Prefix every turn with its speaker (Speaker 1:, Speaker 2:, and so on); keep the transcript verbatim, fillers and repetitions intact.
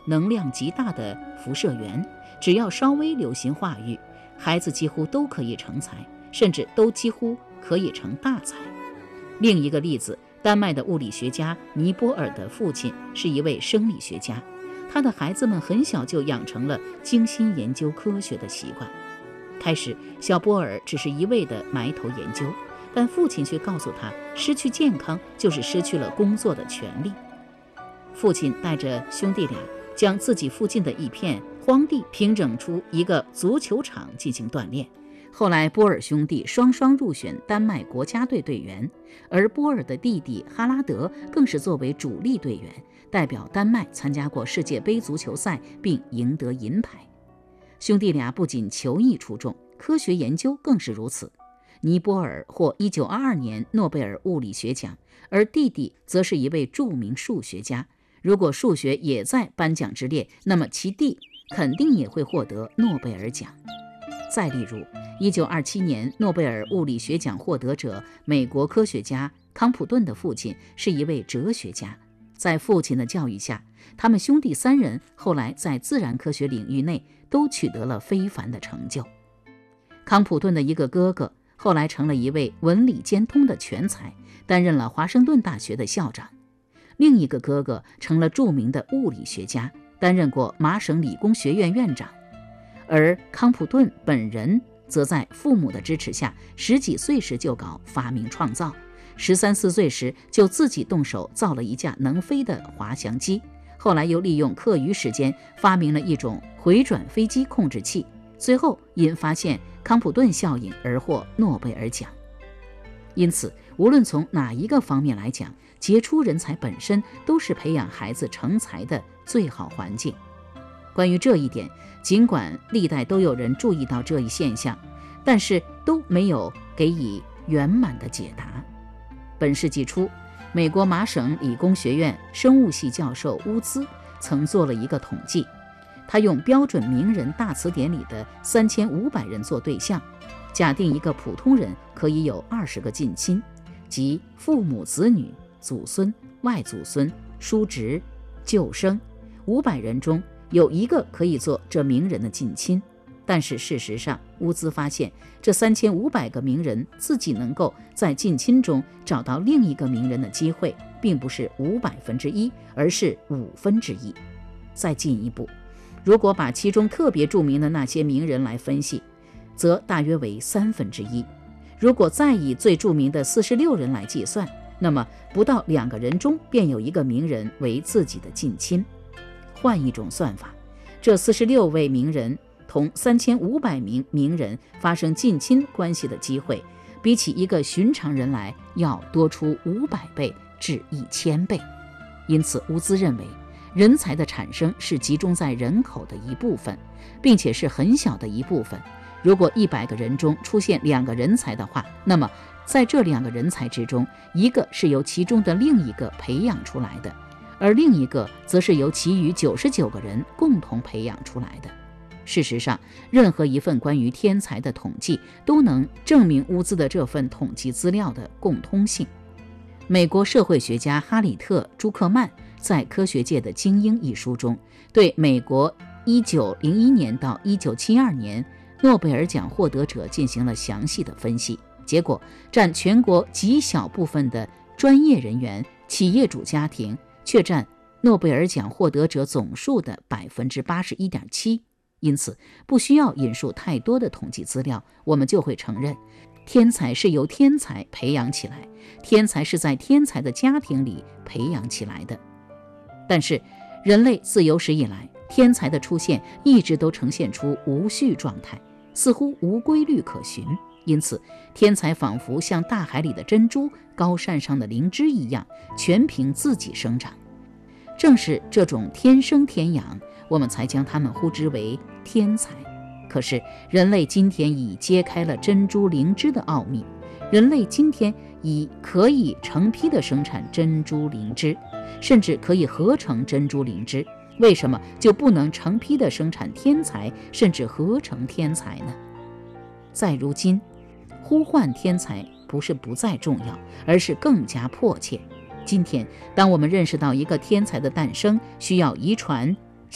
Speaker 1: 能量极大的辐射源，只要稍微留心化育，孩子几乎都可以成才，甚至都几乎可以成大才。另一个例子，丹麦的物理学家尼波尔的父亲是一位生理学家，他的孩子们很小就养成了精心研究科学的习惯。开始，小波尔只是一味的埋头研究，但父亲却告诉他，失去健康就是失去了工作的权利。父亲带着兄弟俩将自己附近的一片荒地平整出一个足球场进行锻炼。后来波尔兄弟双双入选丹麦国家队队员，而波尔的弟弟哈拉德更是作为主力队员，代表丹麦参加过世界杯足球赛并赢得银牌。兄弟俩不仅球艺出众，科学研究更是如此。尼波尔获一九二二年诺贝尔物理学奖，而弟弟则是一位著名数学家。如果数学也在颁奖之列，那么其弟肯定也会获得诺贝尔奖。再例如，一九二七年诺贝尔物理学奖获得者美国科学家康普顿的父亲是一位哲学家，在父亲的教育下，他们兄弟三人后来在自然科学领域内都取得了非凡的成就。康普顿的一个哥哥后来成了一位文理兼通的全才，担任了华盛顿大学的校长。另一个哥哥成了著名的物理学家，担任过麻省理工学院院长。而康普顿本人则在父母的支持下，十几岁时就搞发明创造，十三四岁时就自己动手造了一架能飞的滑翔机，后来又利用课余时间发明了一种回转飞机控制器，最后因发现康普顿效应而获诺贝尔奖。因此，无论从哪一个方面来讲，杰出人才本身都是培养孩子成才的最好环境。关于这一点，尽管历代都有人注意到这一现象，但是都没有给予圆满的解答。本世纪初，美国麻省理工学院生物系教授乌兹曾做了一个统计，他用标准名人大词典里的三千五百人做对象，假定一个普通人可以有二十个近亲，即父母、子女、祖孙、外祖孙、叔侄、旧生，五百人中有一个可以做这名人的近亲。但是事实上，乌兹发现这三千五百个名人自己能够在近亲中找到另一个名人的机会，并不是五百分之一，而是五分之一。再进一步，如果把其中特别著名的那些名人来分析，则大约为三分之一。如果再以最著名的四十六人来计算，那么不到两个人中便有一个名人为自己的近亲。换一种算法，这四十六位名人同三千五百名名人发生近亲关系的机会，比起一个寻常人来要多出五百倍至一千倍。因此，乌兹认为，人才的产生是集中在人口的一部分，并且是很小的一部分。如果一百个人中出现两个人才的话，那么在这两个人才之中，一个是由其中的另一个培养出来的，而另一个则是由其余九十九个人共同培养出来的。事实上，任何一份关于天才的统计都能证明乌兹的这份统计资料的共通性。美国社会学家哈里特·朱克曼在《科学界的精英》一书中，对美国一九零一年到一九七二年诺贝尔奖获得者进行了详细的分析，结果占全国极小部分的专业人员、企业主家庭，却占诺贝尔奖获得者总数的 百分之八十一点七。因此，不需要引述太多的统计资料，我们就会承认，天才是由天才培养起来，天才是在天才的家庭里培养起来的。但是，人类自有史以来，天才的出现一直都呈现出无序状态，似乎无规律可循。因此，天才仿佛像大海里的珍珠、高山上的灵芝一样，全凭自己生长。正是这种天生天养，我们才将他们呼之为天才。可是，人类今天已揭开了珍珠灵芝的奥秘，人类今天已可以成批的生产珍珠灵芝，甚至可以合成珍珠灵芝。为什么就不能成批的生产天才，甚至合成天才呢？在如今，呼唤天才不是不再重要，而是更加迫切。今天，当我们认识到一个天才的诞生需要遗传、